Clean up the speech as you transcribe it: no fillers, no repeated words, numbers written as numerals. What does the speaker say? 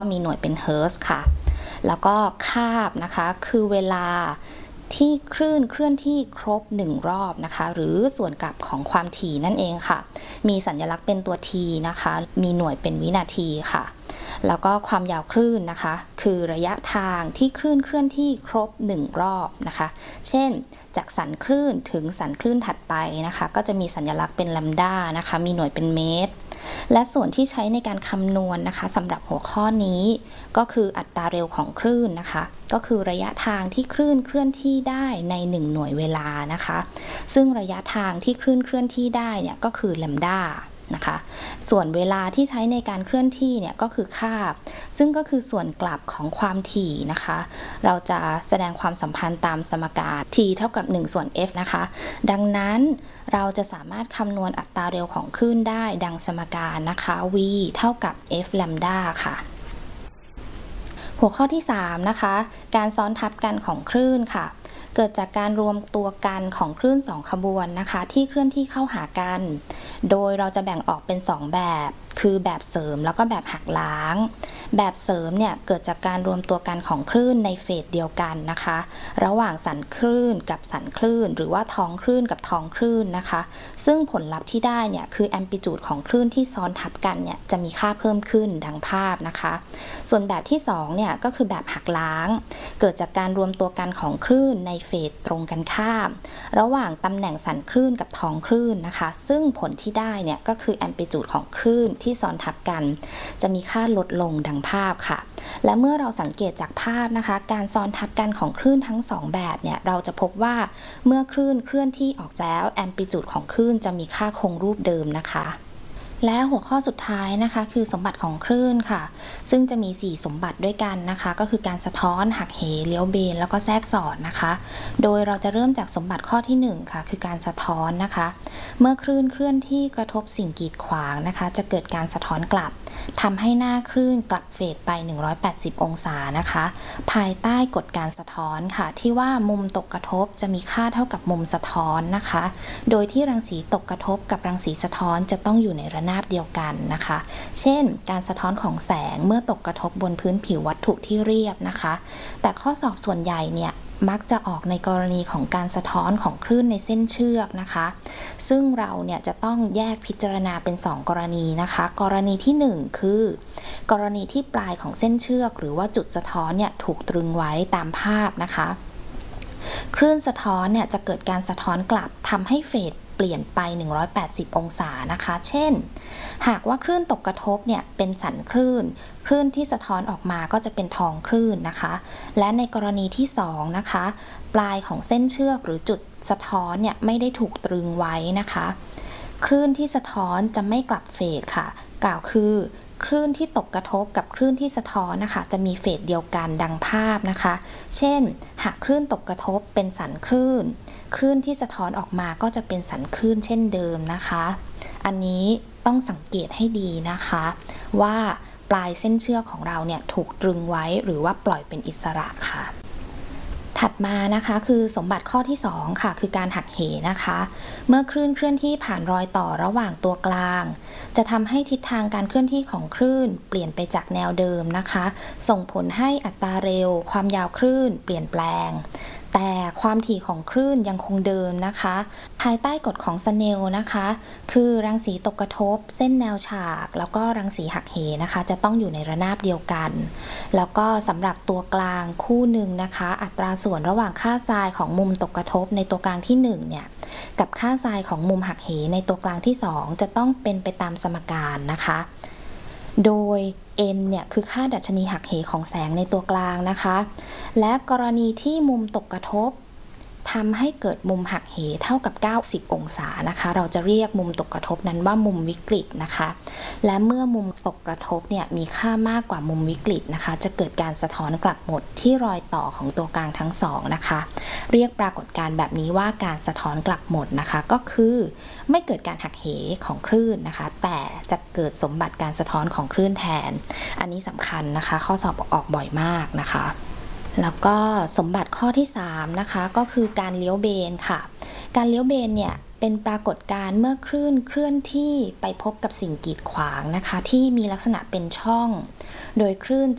มีหน่วยเป็นเฮิร์ตซ์ค่ะแล้วก็คาบนะคะคือเวลาที่คลื่นเคลื่อนที่ครบ1รอบนะคะหรือส่วนกลับของความถี่นั่นเองค่ะมีสัญลักษณ์เป็นตัว t นะคะมีหน่วยเป็นวินาทีค่ะแล้วก็ความยาวคลื่นนะคะคือระยะทางที่คลื่นเคลื่อนที่ครบ1รอบนะคะเช่นจากสันคลื่นถึงสันคลื่นถัดไปนะคะก็จะมีสัญลักษณ์เป็นแลมดานะคะมีหน่วยเป็นเมตรและส่วนที่ใช้ในการคำนวณนะคะสำหรับหัวข้อนี้ก็คืออัตราเร็วของคลื่นนะคะก็คือระยะทางที่คลื่นเคลื่อนที่ได้ใน1หน่วยเวลานะคะซึ่งระยะทางที่คลื่นเคลื่อนที่ได้เนี่ยก็คือแลมดานะคะส่วนเวลาที่ใช้ในการเคลื่อนที่เนี่ยก็คือคาบซึ่งก็คือส่วนกลับของความถี่นะคะเราจะแสดงความสัมพันธ์ตามสมการ t เท่ากับ1ส่วน f นะคะดังนั้นเราจะสามารถคำนวณอัตราเร็วของคลื่นได้ดังสมการนะคะ v เท่ากับ f แลมดาค่ะหัวข้อที่3นะคะการซ้อนทับกันของคลื่นค่ะเกิดจากการรวมตัวกันของคลื่น2ขบวนนะคะที่เคลื่อนที่เข้าหากันโดยเราจะแบ่งออกเป็น2แบบคือแบบเสริมแล้วก็แบบหักล้างแบบเสริมเนี่ยเกิดจากการรวมตัวกันของคลื่นในเฟสเดียวกันนะคะระหว่างสันคลื่นกับสันคลื่นหรือว่าท้องคลื่นกับท้องคลื่นนะคะซึ่งผลลัพธ์ที่ได้เนี่ยคือแอมพลิจูดของคลื่นที่ซ้อนทับกันเนี่ยจะมีค่าเพิ่มขึ้นดังภาพนะคะส่วนแบบที่2เนี่ยก็คือแบบหักล้างเกิดจากการรวมตัวกันของคลื่นในเฟสตรงกันข้ามระหว่างตำแหน่งสันคลื่นกับท้องคลื่นนะคะซึ่งผลที่ได้เนี่ยก็คือแอมพลิจูดของคลื่นที่ซ้อนทับกันจะมีค่าลดลงดังภาพค่ะและเมื่อเราสังเกตจากภาพนะคะการซ้อนทับกันของคลื่นทั้ง2แบบเนี่ยเราจะพบว่าเมื่อคลื่นเคลื่อนที่ออกแล้วแอมพลิจูดของคลื่นจะมีค่าคงรูปเดิมนะคะและหัวข้อสุดท้ายนะคะคือสมบัติของคลื่นค่ะซึ่งจะมี4สมบัติด้วยกันนะคะก็คือการสะท้อนหักเหเลี้ยวเบนแล้วก็แทรกสอดนะคะโดยเราจะเริ่มจากสมบัติข้อที่1ค่ะคือการสะท้อนนะคะเมื่อคลื่นเคลื่อนที่กระทบสิ่งกีดขวางนะคะจะเกิดการสะท้อนกลับทำให้หน้าคลื่นกลับเฟสไป180องศานะคะภายใต้กฎการสะท้อนค่ะที่ว่ามุมตกกระทบจะมีค่าเท่ากับมุมสะท้อนนะคะโดยที่รังสีตกกระทบกับรังสีสะท้อนจะต้องอยู่ในระนาบเดียวกันนะคะเช่นการสะท้อนของแสงเมื่อตกกระทบบนพื้นผิววัตถุที่เรียบนะคะแต่ข้อสอบส่วนใหญ่เนี่ยมักจะออกในกรณีของการสะท้อนของคลื่นในเส้นเชือกนะคะซึ่งเราเนี่ยจะต้องแยกพิจารณาเป็น2กรณีนะคะกรณีที่1คือกรณีที่ปลายของเส้นเชือกหรือว่าจุดสะท้อนเนี่ยถูกตรึงไว้ตามภาพนะคะคลื่นสะท้อนเนี่ยจะเกิดการสะท้อนกลับทำให้เฟสเปลี่ยนไป180องศานะคะเช่นหากว่าคลื่นตกกระทบเนี่ยเป็นสันคลื่นคลื่นที่สะท้อนออกมาก็จะเป็นท้องคลื่นนะคะและในกรณีที่2นะคะปลายของเส้นเชือกหรือจุดสะท้อนเนี่ยไม่ได้ถูกตรึงไว้นะคะคลื่นที่สะท้อนจะไม่กลับเฟสค่ะกล่าวคือคลื่นที่ตกกระทบกับคลื่นที่สะท้อนนะคะจะมีเฟสเดียวกันดังภาพนะคะเช่นหากคลื่นตกกระทบเป็นสันคลื่นคลื่นที่สะท้อนออกมาก็จะเป็นสันคลื่นเช่นเดิมนะคะอันนี้ต้องสังเกตให้ดีนะคะว่าปลายเส้นเชือกของเราเนี่ยถูกตรึงไว้หรือว่าปล่อยเป็นอิสระค่ะถัดมานะคะคือสมบัติข้อที่2ค่ะคือการหักเหนะคะเมื่อคลื่นเคลื่อนที่ผ่านรอยต่อระหว่างตัวกลางจะทำให้ทิศทางการเคลื่อนที่ของคลื่นเปลี่ยนไปจากแนวเดิมนะคะส่งผลให้อัตราเร็วความยาวคลื่นเปลี่ยนแปลงแต่ความถี่ของคลื่นยังคงเดิมนะคะภายใต้กฎของสเนลนะคะคือรังสีตกกระทบเส้นแนวฉากแล้วก็รังสีหักเหนะคะจะต้องอยู่ในระนาบเดียวกันแล้วก็สำหรับตัวกลางคู่หนึ่งนะคะอัตราส่วนระหว่างค่าไซน์ของมุมตกกระทบในตัวกลางที่1เนี่ยกับค่าไซน์ของมุมหักเหในตัวกลางที่2จะต้องเป็นไปตามสมการนะคะโดย n เนี่ยคือค่าดัชนีหักเหของแสงในตัวกลางนะคะและกรณีที่มุมตกกระทบทำให้เกิดมุมหักเหเท่ากับ90องศานะคะเราจะเรียกมุมตกกระทบนั้นว่ามุมวิกฤตนะคะและเมื่อมุมตกกระทบเนี่ยมีค่ามากกว่ามุมวิกฤตนะคะจะเกิดการสะท้อนกลับหมดที่รอยต่อของตัวกลางทั้ง2นะคะเรียกปรากฏการณ์แบบนี้ว่าการสะท้อนกลับหมดนะคะก็คือไม่เกิดการหักเหของคลื่นนะคะแต่จะเกิดสมบัติการสะท้อนของคลื่นแทนอันนี้สำคัญนะคะข้อสอบออกบ่อยมากนะคะแล้วก็สมบัติข้อที่3นะคะก็คือการเลี้ยวเบนค่ะการเลี้ยวเบนเนี่ยเป็นปรากฏการณ์เมื่อคลื่นเคลื่อนที่ไปพบกับสิ่งกีดขวางนะคะที่มีลักษณะเป็นช่องโดยคลื่น